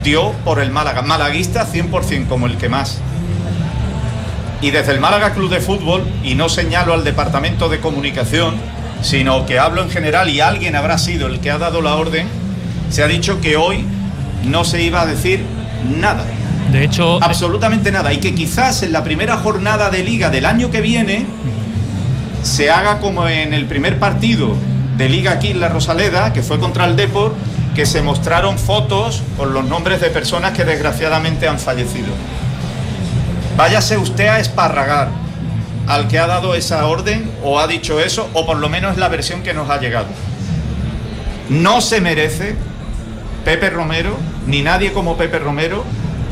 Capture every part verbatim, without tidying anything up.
dio por el Málaga, malaguista cien por ciento, como el que más. Y desde el Málaga Club de Fútbol, y no señalo al departamento de comunicación, sino que hablo en general, y alguien habrá sido el que ha dado la orden, se ha dicho que hoy no se iba a decir nada. De hecho, absolutamente nada, y que quizás en la primera jornada de Liga del año que viene se haga como en el primer partido de Liga aquí en La Rosaleda, que fue contra el Depor, que se mostraron fotos con los nombres de personas que desgraciadamente han fallecido. Váyase usted a esparragar al que ha dado esa orden o ha dicho eso, o por lo menos la versión que nos ha llegado. No se merece Pepe Romero, ni nadie como Pepe Romero,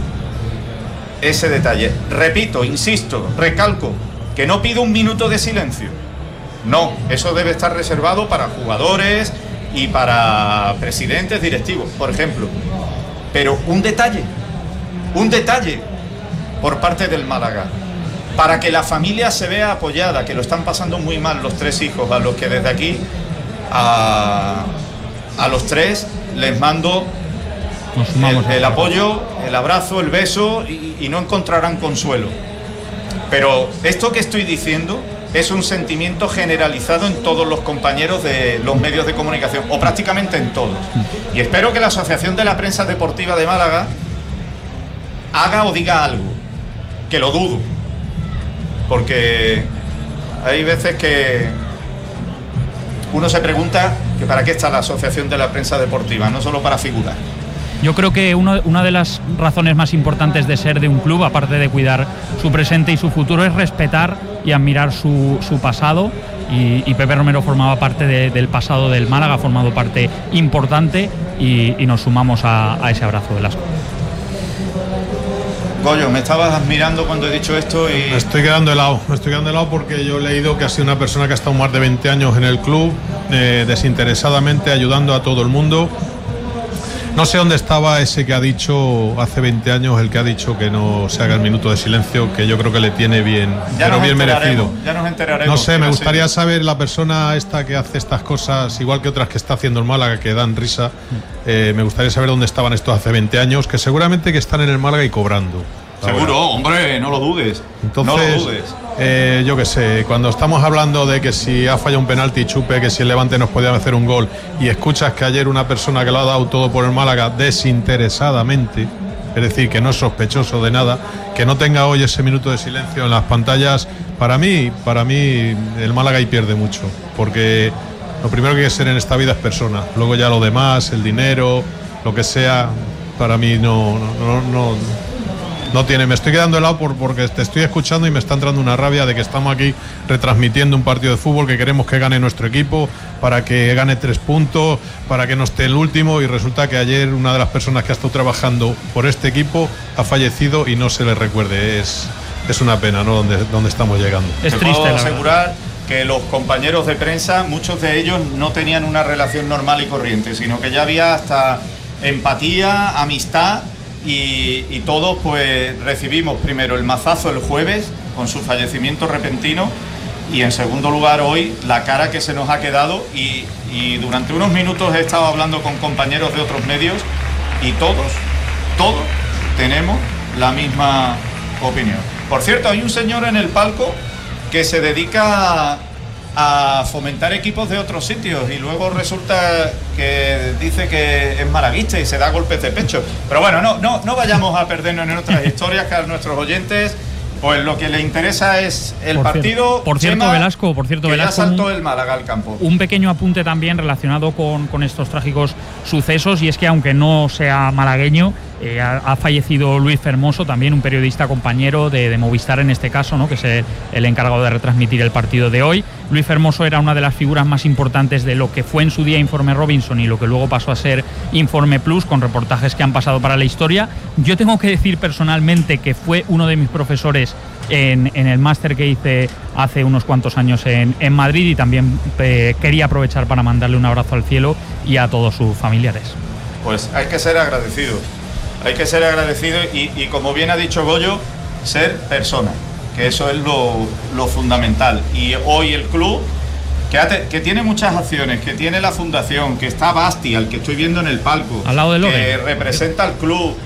ese detalle. Repito, insisto, recalco, que no pido un minuto de silencio. No, eso debe estar reservado para jugadores y para presidentes, directivos, por ejemplo. Pero un detalle, un detalle por parte del Málaga, para que la familia se vea apoyada, que lo están pasando muy mal los tres hijos, a los que desde aquí a, a los tres les mando el, el apoyo, el abrazo, el beso, y, y no encontrarán consuelo. Pero esto que estoy diciendo es un sentimiento generalizado en todos los compañeros de los medios de comunicación, o prácticamente en todos. Y espero que la Asociación de la Prensa Deportiva de Málaga haga o diga algo, que lo dudo, porque hay veces que uno se pregunta que para qué está la Asociación de la Prensa Deportiva, no solo para figurar. Yo creo que uno, una de las razones más importantes de ser de un club, aparte de cuidar su presente y su futuro, es respetar y admirar su, su pasado. Y, y Pepe Romero formaba parte de, del pasado del Málaga, ha formado parte importante, y, y nos sumamos a, a ese abrazo de Velasco. Goyo, me estabas admirando cuando he dicho esto y... Me estoy quedando helado, me estoy quedando helado porque yo he leído que ha sido una persona que ha estado más de veinte años en el club, eh, desinteresadamente ayudando a todo el mundo. No sé dónde estaba ese que ha dicho hace veinte años, el que ha dicho que no se haga el minuto de silencio, que yo creo que le tiene bien, ya pero bien merecido. Ya nos enteraremos. No sé, me gustaría saber la persona esta que hace estas cosas, igual que otras que está haciendo el Málaga, que dan risa. Eh, me gustaría saber dónde estaban estos hace veinte años, que seguramente que están en el Málaga y cobrando. Seguro, ahora. Hombre, no lo dudes. Entonces, no lo dudes. Eh, yo qué sé, cuando estamos hablando de que si ha fallado un penalti, Chupe, que si el Levante nos podía hacer un gol, y escuchas que ayer una persona que lo ha dado todo por el Málaga desinteresadamente, es decir, que no es sospechoso de nada, que no tenga hoy ese minuto de silencio en las pantallas, para mí, para mí el Málaga ahí pierde mucho, porque lo primero que hay que ser en esta vida es persona, luego ya lo demás, el dinero, lo que sea, para mí no, no, no, no No tiene, me estoy quedando helado por, porque te estoy escuchando y me está entrando una rabia de que estamos aquí retransmitiendo un partido de fútbol, que queremos que gane nuestro equipo, para que gane tres puntos, para que no esté el último, y resulta que ayer una de las personas que ha estado trabajando por este equipo ha fallecido y no se le recuerde. Es, es una pena, ¿no? Donde, donde estamos llegando. Es Te triste, puedo la asegurar que los compañeros de prensa, muchos de ellos no tenían una relación normal y corriente, sino que ya había hasta empatía, amistad. Y, y todos pues recibimos primero el mazazo el jueves con su fallecimiento repentino, y en segundo lugar hoy la cara que se nos ha quedado, y, y durante unos minutos he estado hablando con compañeros de otros medios y todos, todos tenemos la misma opinión. Por cierto, hay un señor en el palco que se dedica a, a fomentar equipos de otros sitios y luego resulta que dice que es malaguista y se da golpes de pecho. Pero bueno, no, no, no vayamos a perdernos en otras historias, que a nuestros oyentes pues lo que le interesa es el por partido. Cierto, por cierto, Chema, Velasco, por cierto, que Velasco, ya saltó el Málaga al campo. Un pequeño apunte también relacionado con, con estos trágicos sucesos, y es que aunque no sea malagueño, eh, ha, ha fallecido Luis Fermoso, también un periodista compañero de, de Movistar en este caso, ¿no? Que es el, el encargado de retransmitir el partido de hoy. Luis Fermoso era una de las figuras más importantes de lo que fue en su día Informe Robinson y lo que luego pasó a ser Informe Plus, con reportajes que han pasado para la historia. Yo tengo que decir personalmente que fue uno de mis profesores en, en el máster que hice hace unos cuantos años en, en Madrid, y también eh, quería aprovechar para mandarle un abrazo al cielo y a todos sus familiares. Pues hay que ser agradecido, hay que ser agradecido y, y como bien ha dicho Goyo, ser persona, que eso es lo, lo fundamental. Y hoy el club, que, ha te, que tiene muchas acciones, que tiene la fundación, que está Basti, al que estoy viendo en el palco, al lado del que representa al club,